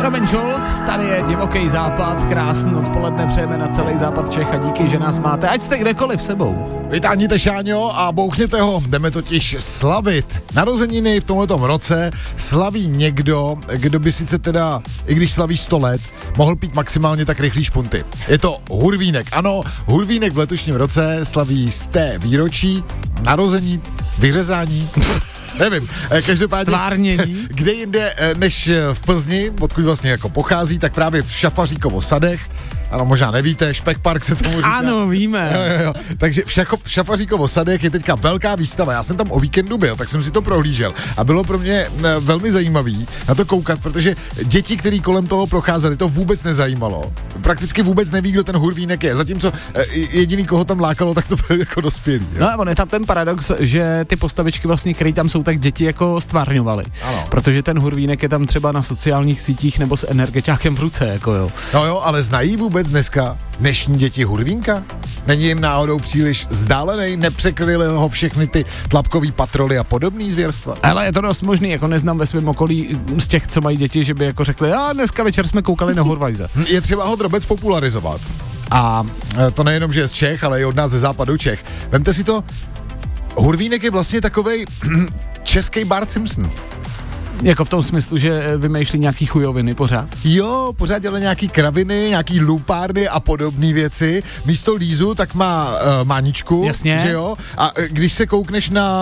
Robin Schulz, tady je Divoký západ, krásný odpoledne přejeme na celý západ Čech a díky, že nás máte, ať jste kdekoliv sebou. Vytáhněte šáňo a bouchněte ho, jdeme totiž slavit. Narozeniny v tomhletom roce slaví někdo, kdo by sice teda, i když slaví 100 let, mohl pít maximálně tak rychlý špunty. Je to Hurvínek, ano, Hurvínek v letošním roce slaví 100 výročí, narození, vyřezání, nevím, každopádně, stvárnění. Kde jinde než v Plzni, odkud vlastně jako pochází, tak právě v Šafaříkovo sadech, ano, možná nevíte, Špekpark se tomu říká. Ano, víme. Jo. Takže v Šafaříkovo sadech je teďka velká výstava, já jsem tam o víkendu byl, tak jsem si to prohlížel a bylo pro mě velmi zajímavý na to koukat, protože děti, který kolem toho procházeli, to vůbec nezajímalo. Prakticky vůbec neví, kdo ten Hurvínek je, zatímco jediný, koho tam lákalo, tak to byl jako dospělý. Jo? No a on je tam ten paradox, že ty postavičky vlastně, které tam jsou, tak děti jako stvárňovaly. Ano. Protože ten Hurvínek je tam třeba na sociálních sítích nebo s energetiákem v ruce, jako jo. No jo, ale znají vůbec dneska dnešní děti Hurvínka? Není jim náhodou příliš vzdálený? Nepřekryly ho všechny ty tlapkový patroly a podobný zvěrstva? Ale je to dost možný, jako neznám ve svém okolí z těch, co mají děti, že by jako řekli, a dneska večer jsme koukali na Hurvajza. Je třeba ho drobec popularizovat. A to nejenom, že je z Čech, ale i od nás ze západu Čech. Vemte si to, Hurvínek je vlastně takovej český Bart Simpson. Jako v tom smyslu, že vymýšlí nějaký chujoviny pořád? Jo, pořád dělá nějaký kraviny, nějaký lupárny a podobné věci. Místo lízu, tak má máničku. Jasně. Že jo? A když se koukneš na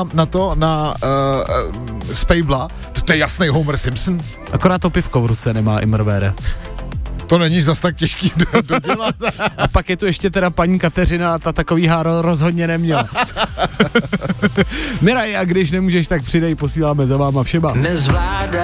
Spejbla, to je jasný Homer Simpson. Akorát to pivko v ruce nemá Immerware. To není zas tak těžký dodělat. A pak je tu ještě teda paní Kateřina, ta takový háro rozhodně neměla. Miraj, a když nemůžeš, tak přidej, posíláme za váma všema. Nezvládá